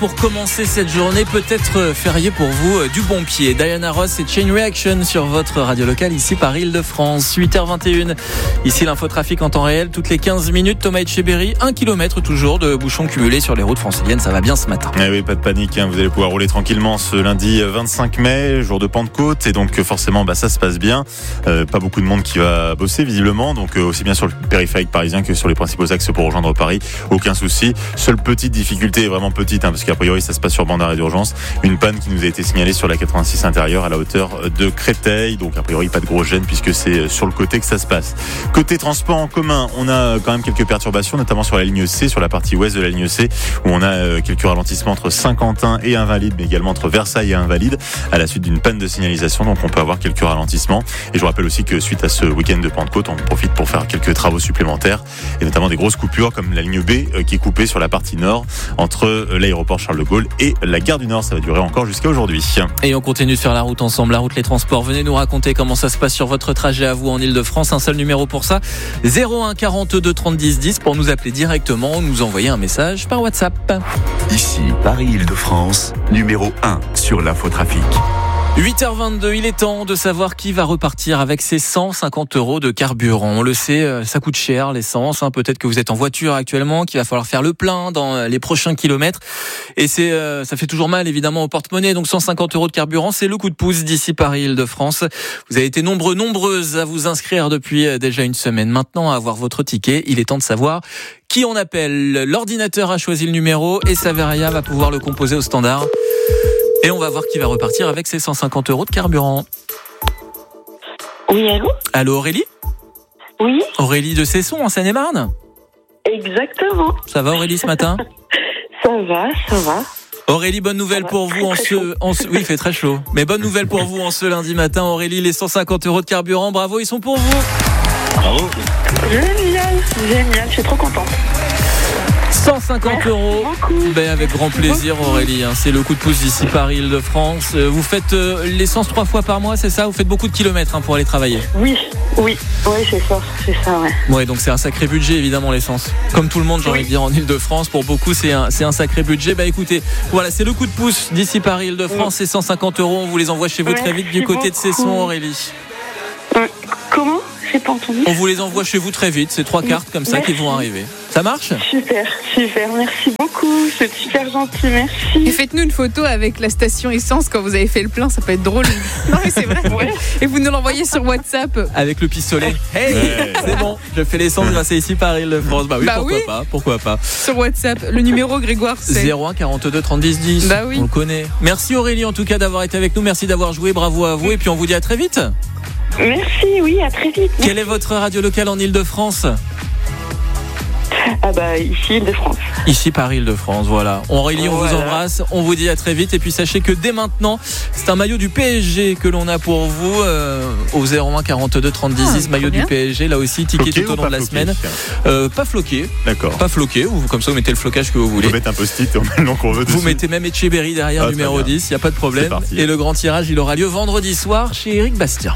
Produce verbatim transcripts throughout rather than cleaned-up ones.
Pour commencer cette journée, peut-être férié pour vous du bon pied. Diana Ross et Chain Reaction sur votre radio locale ici par Île-de-France. huit heures vingt et une. Ici l'infotrafic en temps réel. Toutes les quinze minutes, Thomas Etcheberry. Un kilomètre toujours de bouchons cumulés sur les routes franciliennes. Ça va bien ce matin. Eh oui, pas de panique. Hein. Vous allez pouvoir rouler tranquillement ce lundi vingt-cinq mai, jour de Pentecôte. Et donc forcément, bah, ça se passe bien. Euh, pas beaucoup de monde qui va bosser visiblement. Donc euh, aussi bien sur le périphérique parisien que sur les principaux axes pour rejoindre Paris. Aucun souci. Seule petite difficulté, vraiment petite, hein, parce que a priori ça se passe sur bande d'arrêt d'urgence, une panne qui nous a été signalée sur la quatre-vingt-six intérieure à la hauteur de Créteil, donc a priori pas de gros gêne puisque c'est sur le côté que ça se passe. Côté transport en commun, on a quand même quelques perturbations, notamment sur la ligne C, sur la partie ouest de la ligne C, où on a quelques ralentissements entre Saint-Quentin et Invalides, mais également entre Versailles et Invalides, à la suite d'une panne de signalisation, donc on peut avoir quelques ralentissements. Et je vous rappelle aussi que suite à ce week-end de Pentecôte, on profite pour faire quelques travaux supplémentaires, et notamment des grosses coupures comme la ligne B qui est coupée sur la partie nord entre l'aéroport Charles de Gaulle et la gare du Nord. Ça va durer encore jusqu'à aujourd'hui. Et on continue de faire la route ensemble, la route les transports. Venez nous raconter comment ça se passe sur votre trajet à vous en Île-de-France. Un seul numéro pour ça, zéro un quarante-deux trente dix dix pour nous appeler directement ou nous envoyer un message par WhatsApp. Ici Paris-Île-de-France, numéro un sur l'infotrafic. huit heures vingt-deux, il est temps de savoir qui va repartir avec ses cent cinquante euros de carburant. On le sait, ça coûte cher l'essence. Hein. Peut-être que vous êtes en voiture actuellement, qu'il va falloir faire le plein dans les prochains kilomètres. Et c'est, euh, ça fait toujours mal évidemment au porte-monnaie. Donc cent cinquante euros de carburant, c'est le coup de pouce d'ici Paris-Île-de-France. Vous avez été nombreux, nombreuses à vous inscrire depuis déjà une semaine maintenant à avoir votre ticket. Il est temps de savoir qui on appelle. L'ordinateur a choisi le numéro et Saveria va pouvoir le composer au standard. Et on va voir qui va repartir avec ses cent cinquante euros de carburant. Oui, allô ? Allô Aurélie ? Oui. Aurélie de Cesson en Seine-et-Marne ? Exactement. Ça va Aurélie ce matin ? Ça va, ça va. Aurélie, bonne nouvelle pour vous en ce, en ce... Oui, il fait très chaud. Mais bonne nouvelle pour vous en ce lundi matin. Aurélie, les cent cinquante euros de carburant, bravo, ils sont pour vous. Bravo. Génial, génial, je suis trop contente. cent cinquante euros, ben avec grand plaisir Aurélie, hein. C'est le coup de pouce d'ici Paris-Île-de-France. Vous faites euh, l'essence trois fois par mois, c'est ça ? Vous faites beaucoup de kilomètres hein, pour aller travailler ? Oui, oui, oui, c'est ça, c'est ça, ouais. Ouais, donc c'est un sacré budget évidemment l'essence. Comme tout le monde, j'ai envie de dire en Île-de-France, pour beaucoup c'est un, c'est un sacré budget. Bah écoutez, voilà, c'est le coup de pouce d'ici Paris-Île-de-France, c'est cent cinquante euros, on vous les envoie chez vous très vite du côté de Cesson Aurélie. Euh, comment ? J'ai pas entendu. On vous les envoie chez vous très vite, c'est trois cartes comme ça merci. Qui vont arriver. Ça marche ? Super, super, merci beaucoup, c'est super gentil, merci. Et faites-nous une photo avec la station essence quand vous avez fait le plein, ça peut être drôle. Non mais c'est vrai. Ouais. Et vous nous l'envoyez sur WhatsApp. Avec le pistolet. Hey, ouais. C'est bon, je fais l'essence grâce à ici Paris-Île-de-France. Bah oui, bah pourquoi oui. pas, pourquoi pas. Sur WhatsApp, le numéro Grégoire c'est zéro un quarante-deux trente dix dix. Bah oui. On le connaît. Merci Aurélie en tout cas d'avoir été avec nous, merci d'avoir joué, bravo à vous et puis on vous dit à très vite. Merci, oui, à très vite. Quelle est votre radio locale en Île-de-France ? Ah bah ici Île-de-France. Ici Paris-Île-de-France, voilà. Aurélie, on voilà. vous embrasse, on vous dit à très vite et puis sachez que dès maintenant, c'est un maillot du P S G que l'on a pour vous euh, au zéro un quarante-deux trente dix dix, ah, maillot du P S G, là aussi ticket floqué tout au long de la floqué, semaine. Euh, pas floqué. D'accord. Pas floqué, ou comme ça vous mettez le flocage que vous voulez. Vous mettez un post-it, on met le nom qu'on veut dessus. Vous mettez même Etcheberry derrière ah, numéro dix, il y a pas de problème. Et le grand tirage, il aura lieu vendredi soir chez Éric Bastien.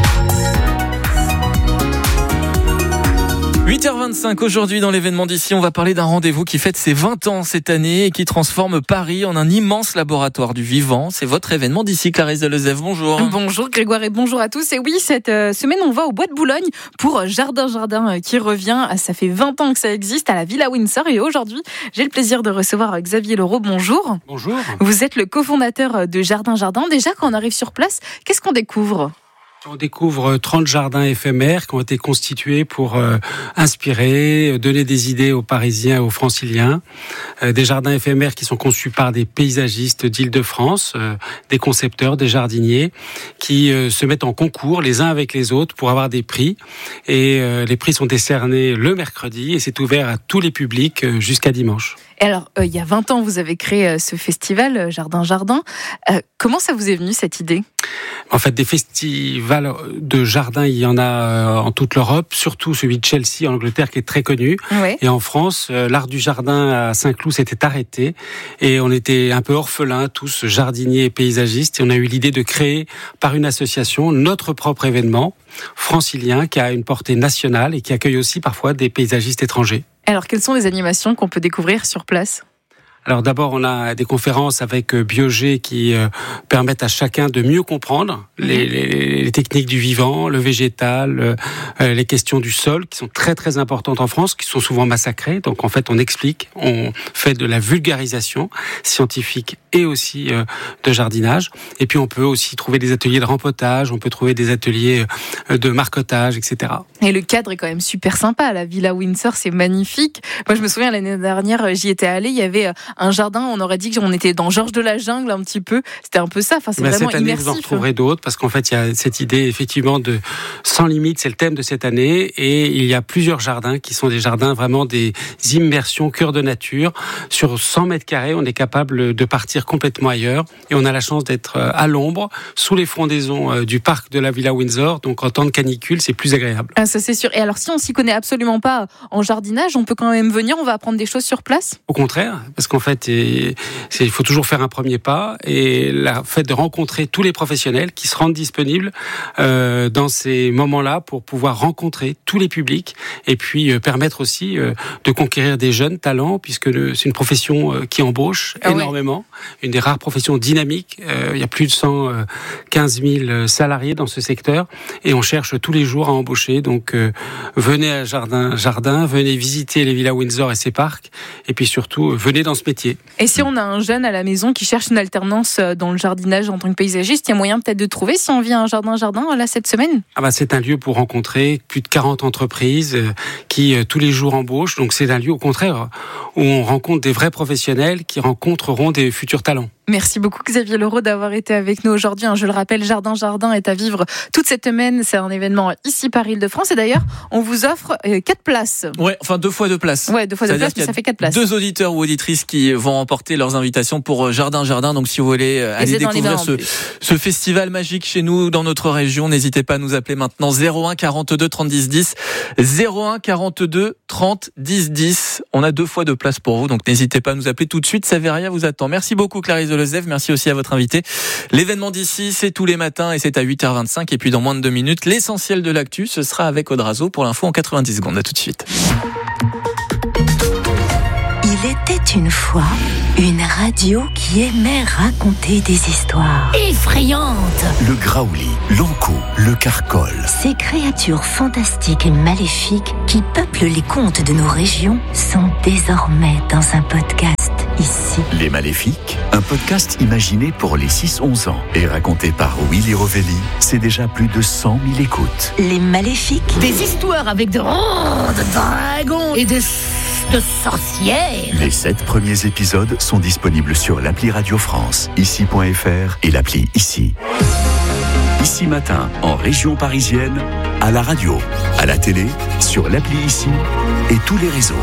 huit heures vingt-cinq, aujourd'hui dans l'événement d'ici, on va parler d'un rendez-vous qui fête ses vingt ans cette année et qui transforme Paris en un immense laboratoire du vivant. C'est votre événement d'ici, Clarisse Delezève, bonjour. Bonjour Grégoire et bonjour à tous. Et oui, cette euh, semaine, on va au Bois de Boulogne pour Jardin Jardin euh, qui revient. Ça fait vingt ans que ça existe à la Villa Windsor et aujourd'hui, j'ai le plaisir de recevoir Xavier Leroux. Bonjour. Bonjour. Vous êtes le cofondateur de Jardin Jardin. Déjà, quand on arrive sur place, qu'est-ce qu'on découvre ? On découvre trente jardins éphémères qui ont été constitués pour euh, inspirer, donner des idées aux Parisiens et aux Franciliens. Euh, des jardins éphémères qui sont conçus par des paysagistes d'Île-de-France, euh, des concepteurs, des jardiniers, qui euh, se mettent en concours les uns avec les autres pour avoir des prix. Et euh, les prix sont décernés le mercredi et c'est ouvert à tous les publics euh, jusqu'à dimanche. Et alors, euh, il y a vingt ans, vous avez créé euh, ce festival Jardin Jardin. Euh, comment ça vous est venu cette idée ? En fait, des festivals de jardins, il y en a en toute l'Europe, surtout celui de Chelsea en Angleterre qui est très connu. Ouais. Et en France, l'art du jardin à Saint-Cloud s'était arrêté et on était un peu orphelins, tous jardiniers et paysagistes. Et on a eu l'idée de créer par une association notre propre événement francilien qui a une portée nationale et qui accueille aussi parfois des paysagistes étrangers. Alors, quelles sont les animations qu'on peut découvrir sur place ? Alors d'abord, on a des conférences avec Biogé qui euh, permettent à chacun de mieux comprendre les, les, les techniques du vivant, le végétal, euh, les questions du sol, qui sont très très importantes en France, qui sont souvent massacrées. Donc en fait, on explique, on fait de la vulgarisation scientifique et aussi euh, de jardinage. Et puis on peut aussi trouver des ateliers de rempotage, on peut trouver des ateliers euh, de marcotage, et cetera. Et le cadre est quand même super sympa. La Villa Windsor, c'est magnifique. Moi, je me souviens, l'année dernière, j'y étais allée, il y avait un jardin, on aurait dit qu'on était dans Georges de la Jungle un petit peu. C'était un peu ça, enfin, c'est ben, vraiment cette année, immersif. Vous en retrouverez d'autres, parce qu'en fait, il y a cette idée, effectivement, de sans limite, c'est le thème de cette année, et il y a plusieurs jardins qui sont des jardins, vraiment des immersions cœur de nature. Sur cent mètres carrés, on est capable de partir complètement ailleurs, et on a la chance d'être à l'ombre, sous les frondaisons du parc de la Villa Windsor, donc en temps de canicule, c'est plus agréable. Ah, ça, c'est sûr. Et alors, si on s'y connaît absolument pas en jardinage, on peut quand même venir, on va apprendre des choses sur place? Au contraire, parce qu'en fait, et c'est, il faut toujours faire un premier pas, et le fait de rencontrer tous les professionnels qui se rendent disponibles euh, dans ces moments-là pour pouvoir rencontrer tous les publics et puis euh, permettre aussi euh, de conquérir des jeunes talents, puisque le, c'est une profession euh, qui embauche ah énormément, ouais. Une des rares professions dynamiques. Euh, il y a plus de cent quinze mille salariés dans ce secteur et on cherche tous les jours à embaucher. Donc euh, venez à Jardin Jardin, venez visiter les Villas Windsor et ses parcs, et puis surtout venez dans ce métier. Et si on a un jeune à la maison qui cherche une alternance dans le jardinage en tant que paysagiste, il y a moyen peut-être de trouver si on vient à un jardin jardin là cette semaine? Ah bah c'est un lieu pour rencontrer plus de quarante entreprises qui euh, tous les jours embauchent. Donc c'est un lieu au contraire où on rencontre des vrais professionnels qui rencontreront des futurs talents. Merci beaucoup Xavier Leroux d'avoir été avec nous aujourd'hui. Je le rappelle, Jardin Jardin est à vivre toute cette semaine. C'est un événement ici par Île-de-France. Et d'ailleurs, on vous offre quatre places. Ouais, enfin deux fois deux places. Ouais, deux fois deux places, mais ça fait quatre places. Deux auditeurs ou auditrices qui vont remporter leurs invitations pour Jardin Jardin. Donc si vous voulez aller découvrir ce, ce festival magique chez nous dans notre région, n'hésitez pas à nous appeler maintenant zéro un quarante-deux trente dix dix. zéro un quarante-deux trente dix dix. On a deux fois deux places pour vous, donc n'hésitez pas à nous appeler tout de suite. Saveria vous attend. Merci beaucoup Clarisse Delezève. Merci aussi à votre invité. L'événement d'ici, c'est tous les matins et c'est à huit heures vingt-cinq. Et puis dans moins de deux minutes, l'essentiel de l'actu, ce sera avec Odrazo pour l'info en quatre-vingt-dix secondes. À tout de suite. Il était une fois une radio qui aimait raconter des histoires effrayantes. Le graouli, l'ankou, le carcol. Ces créatures fantastiques et maléfiques qui peuplent les contes de nos régions sont désormais dans un podcast ici. Les Maléfiques, un podcast imaginé pour les six onze ans et raconté par Willy Rovelli. C'est déjà plus de cent mille écoutes. Les Maléfiques. Des histoires avec de, oh, de dragons et de... de sorcières. Les sept premiers épisodes sont disponibles sur l'appli Radio France, ici point f r et l'appli Ici. Ici Matin, en région parisienne, à la radio, à la télé, sur l'appli Ici et tous les réseaux.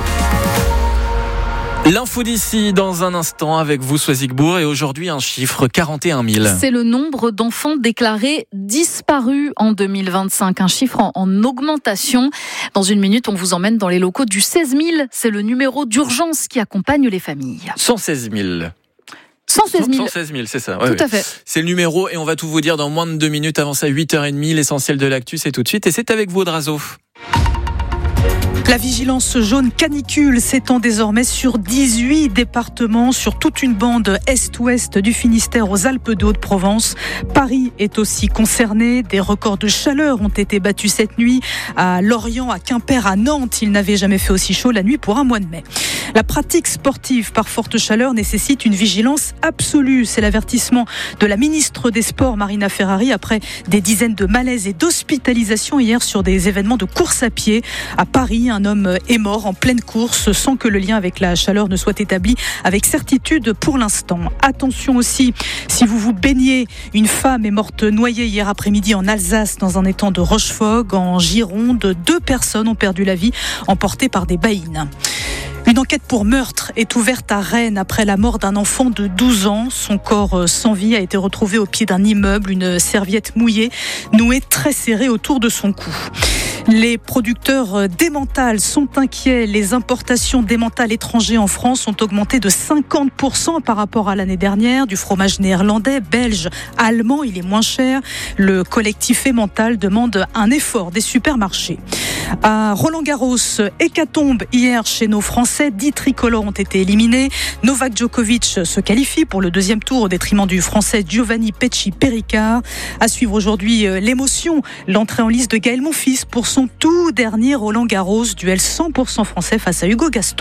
L'info d'ici dans un instant avec vous, Soisigbourg, et aujourd'hui un chiffre, quarante et un mille. C'est le nombre d'enfants déclarés disparus en deux mille vingt-cinq, un chiffre en, en augmentation. Dans une minute, on vous emmène dans les locaux du seize mille. C'est le numéro d'urgence qui accompagne les familles. cent seize mille. cent seize mille. cent seize mille, c'est ça. Ouais, tout à fait. C'est le numéro et on va tout vous dire dans moins de deux minutes. Avant ça, huit heures trente, l'essentiel de l'actu, c'est tout de suite. Et c'est avec vous, Odrazo. La vigilance jaune canicule s'étend désormais sur dix-huit départements, sur toute une bande est-ouest du Finistère aux Alpes de Haute-Provence. Paris est aussi concerné. Des records de chaleur ont été battus cette nuit à Lorient, à Quimper, à Nantes. Il n'avait jamais fait aussi chaud la nuit pour un mois de mai. La pratique sportive par forte chaleur nécessite une vigilance absolue. C'est l'avertissement de la ministre des Sports, Marina Ferrari, après des dizaines de malaises et d'hospitalisations hier sur des événements de course à pied. À Paris, un homme est mort en pleine course sans que le lien avec la chaleur ne soit établi avec certitude pour l'instant. Attention aussi, si vous vous baignez, une femme est morte noyée hier après-midi en Alsace dans un étang de Rochefort. En Gironde, deux personnes ont perdu la vie emportées par des baïnes. Une enquête pour meurtre est ouverte à Rennes après la mort d'un enfant de douze ans. Son corps sans vie a été retrouvé au pied d'un immeuble, une serviette mouillée nouée très serrée autour de son cou. Les producteurs d'emmental sont inquiets. Les importations d'emmental étrangers en France ont augmenté de cinquante pour cent par rapport à l'année dernière. Du fromage néerlandais, belge, allemand, il est moins cher. Le collectif emmental demande un effort des supermarchés. À Roland-Garros, hécatombe hier chez nos Français. Français. dix tricolores ont été éliminés. Novak Djokovic se qualifie pour le deuxième tour au détriment du Français Giovanni Pecci-Pericard. À suivre aujourd'hui l'émotion, l'entrée en lice de Gaël Monfils pour son tout dernier Roland-Garros, duel cent pour cent français face à Hugo Gaston.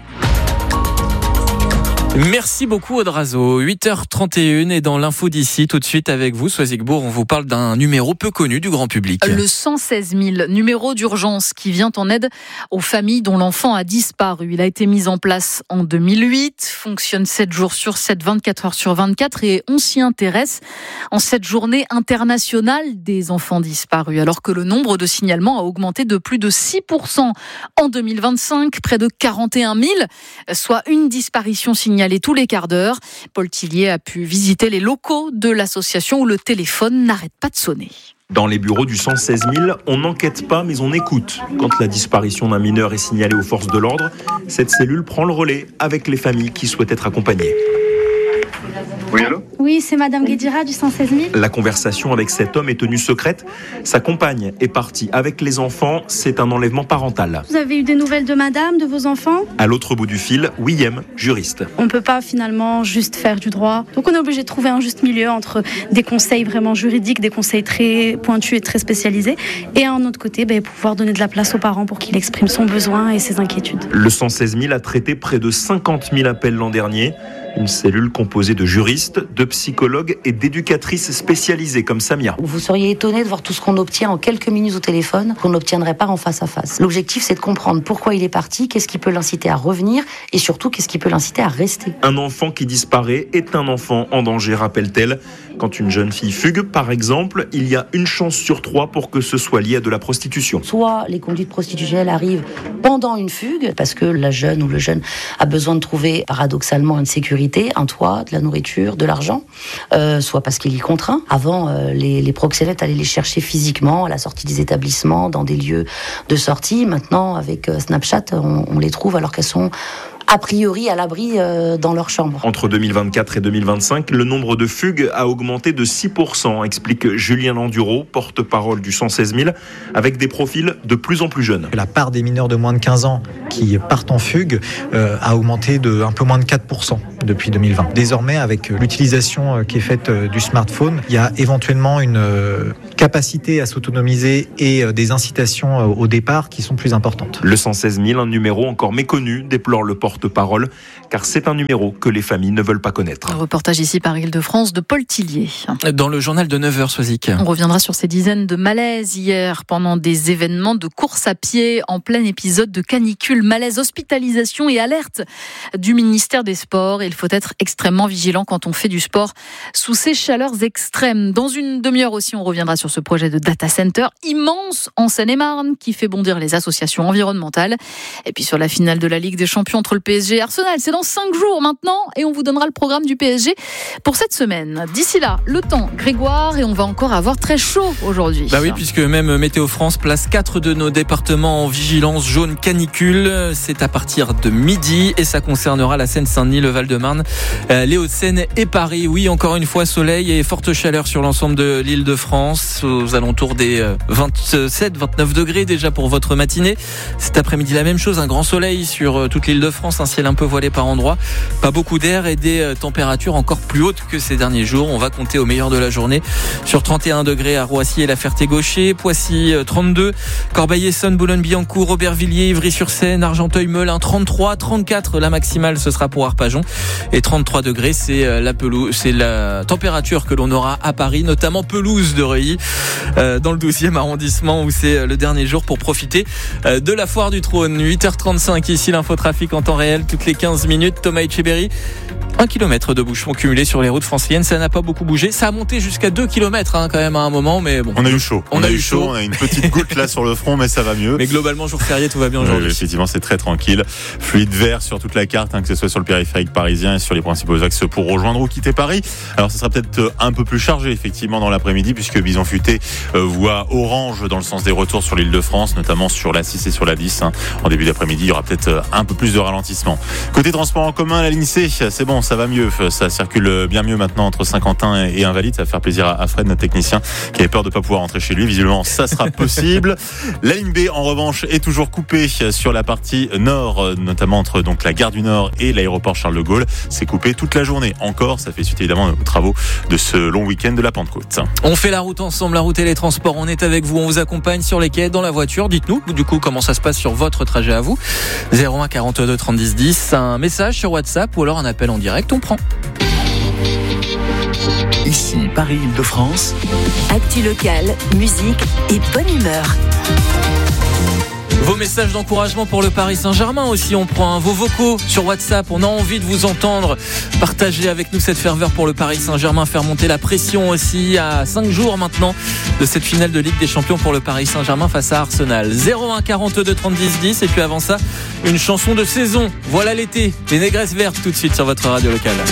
Merci beaucoup Audrazo. huit heures trente et une et dans l'info d'ici, tout de suite avec vous, Soisigbourg, on vous parle d'un numéro peu connu du grand public. Le cent seize mille, numéro d'urgence qui vient en aide aux familles dont l'enfant a disparu. Il a été mis en place en deux mille huit, fonctionne sept jours sur sept, vingt-quatre heures sur vingt-quatre et on s'y intéresse en cette journée internationale des enfants disparus. Alors que le nombre de signalements a augmenté de plus de six pour cent en deux mille vingt-cinq, près de quarante et un mille, soit une disparition signalée tous les quarts d'heure. Paul Tillier a pu visiter les locaux de l'association où le téléphone n'arrête pas de sonner. Dans les bureaux du cent seize mille, on n'enquête pas mais on écoute. Quand la disparition d'un mineur est signalée aux forces de l'ordre, cette cellule prend le relais avec les familles qui souhaitent être accompagnées. Oui, allô ? Oui, c'est Madame Guédira du cent seize mille. La conversation avec cet homme est tenue secrète. Sa compagne est partie avec les enfants. C'est un enlèvement parental. Vous avez eu des nouvelles de Madame, de vos enfants ? À l'autre bout du fil, William, juriste. On ne peut pas finalement juste faire du droit. Donc on est obligé de trouver un juste milieu entre des conseils vraiment juridiques, des conseils très pointus et très spécialisés, et un autre côté, ben, pouvoir donner de la place aux parents pour qu'il exprime son besoin et ses inquiétudes. Le cent seize mille a traité près de cinquante mille appels l'an dernier. Une cellule composée de juristes, de psychologues et d'éducatrices spécialisées comme Samia. Vous seriez étonné de voir tout ce qu'on obtient en quelques minutes au téléphone, qu'on n'obtiendrait pas en face à face. L'objectif, c'est de comprendre pourquoi il est parti, qu'est-ce qui peut l'inciter à revenir et surtout qu'est-ce qui peut l'inciter à rester. Un enfant qui disparaît est un enfant en danger, rappelle-t-elle. Quand une jeune fille fugue, par exemple, il y a une chance sur trois pour que ce soit lié à de la prostitution. Soit les conduites prostitutionnelles arrivent pendant une fugue, parce que la jeune ou le jeune a besoin de trouver paradoxalement une sécurité, un toit, de la nourriture, de l'argent, euh, soit parce qu'il y contraint. Avant, euh, les, les proxénètes allaient les chercher physiquement à la sortie des établissements, dans des lieux de sortie. Maintenant, avec euh, Snapchat, on, on les trouve alors qu'elles sont a priori à l'abri euh, dans leur chambre. Entre deux mille vingt-quatre et deux mille vingt-cinq, le nombre de fugues a augmenté de six pour cent, explique Julien Landureau, porte-parole du cent seize mille, avec des profils de plus en plus jeunes. La part des mineurs de moins de quinze ans qui partent en fugue euh, a augmenté de un peu moins de quatre pour cent depuis deux mille vingt. Désormais, avec l'utilisation qui est faite du smartphone, il y a éventuellement une euh, capacité à s'autonomiser et euh, des incitations euh, au départ qui sont plus importantes. Le cent seize mille, un numéro encore méconnu, déplore le porte-parole, car c'est un numéro que les familles ne veulent pas connaître. Un reportage ici par Île-de-France de Paul Tillier. Dans le journal de neuf heures, Soisic. On reviendra sur ces dizaines de malaises hier pendant des événements de course à pied en plein épisode de canicule. Malaise, hospitalisation et alerte du ministère des Sports. Il faut être extrêmement vigilant quand on fait du sport sous ces chaleurs extrêmes. Dans une demi-heure aussi, on reviendra sur ce projet de data center immense en Seine-et-Marne qui fait bondir les associations environnementales. Et puis sur la finale de la Ligue des Champions entre le P S G et Arsenal, c'est dans cinq jours maintenant et on vous donnera le programme du P S G pour cette semaine. D'ici là, le temps, Grégoire, et on va encore avoir très chaud aujourd'hui. Bah oui, puisque même Météo France place quatre de nos départements en vigilance jaune canicule. C'est à partir de midi et ça concernera la Seine-Saint-Denis, le Val-de-Marne, les Hauts-de-Seine et Paris. Oui, encore une fois, soleil et forte chaleur sur l'ensemble de l'Île-de-France, aux alentours des vingt-sept vingt-neuf degrés déjà pour votre matinée. Cet après-midi, la même chose, un grand soleil sur toute l'Île-de-France, un ciel un peu voilé par endroits, pas beaucoup d'air et des températures encore plus hautes que ces derniers jours. On va compter au meilleur de la journée sur trente et un degrés à Roissy et la Ferté-Gaucher, Poissy trente-deux, Corbeil-Essonnes, Boulogne-Billancourt, Aubervilliers, Ivry-sur-Seine, Argenteuil-Melun trente-trois, trente-quatre la maximale ce sera pour Arpajon et trente-trois degrés c'est la pelouse, c'est la température que l'on aura à Paris, notamment pelouse de Reuilly euh, dans le douzième arrondissement où c'est le dernier jour pour profiter euh, de la foire du trône. Huit heures trente-cinq ici l'infotrafic en temps réel toutes les quinze minutes. Thomas Etcheberry. Un kilomètre de bouchons cumulés sur les routes franciliennes, ça n'a pas beaucoup bougé. Ça a monté jusqu'à deux kilomètres hein, quand même à un moment, mais bon. On a eu chaud. On, on a, a eu chaud. chaud. On a une petite goutte là sur le front, mais ça va mieux. Mais globalement, jour férié, tout va bien aujourd'hui. Oui, effectivement, c'est très tranquille. Fluide vert sur toute la carte, hein, que ce soit sur le périphérique parisien et sur les principaux axes pour rejoindre ou quitter Paris. Alors, ça sera peut-être un peu plus chargé effectivement dans l'après-midi puisque Bison Futé affûté, euh, voie orange dans le sens des retours sur l'île de France, notamment sur l'A six et sur l'A dix. Hein. En début d'après-midi, il y aura peut-être un peu plus de ralentissement. Côté transport en commun, la ligne C, c'est bon, ça va mieux. Ça circule bien mieux maintenant entre Saint-Quentin et Invalides. Ça va faire plaisir à Fred, notre technicien, qui avait peur de ne pas pouvoir rentrer chez lui. Visiblement, ça sera possible. La ligne B, en revanche, est toujours coupée sur la partie nord, notamment entre donc la gare du Nord et l'aéroport Charles de Gaulle. C'est coupé toute la journée. Encore, ça fait suite évidemment aux travaux de ce long week-end de la Pentecôte. On fait la route ensemble, la route et les transports. On est avec vous, on vous accompagne sur les quais, dans la voiture. Dites-nous, du coup, comment ça se passe sur votre trajet à vous. zéro un quarante-deux trente dix dix, un message sur WhatsApp ou alors un appel en direct, on prend. Ici, Paris-Île-de-France. Actu locale, musique et bonne humeur. Vos messages d'encouragement pour le Paris Saint-Germain aussi, on prend vos vocaux sur WhatsApp, on a envie de vous entendre, partager avec nous cette ferveur pour le Paris Saint-Germain, faire monter la pression aussi à cinq jours maintenant de cette finale de Ligue des Champions pour le Paris Saint-Germain face à Arsenal. zéro un quarante-deux trente dix dix et puis avant ça, une chanson de saison, voilà l'été, les Négresses Vertes tout de suite sur votre radio locale.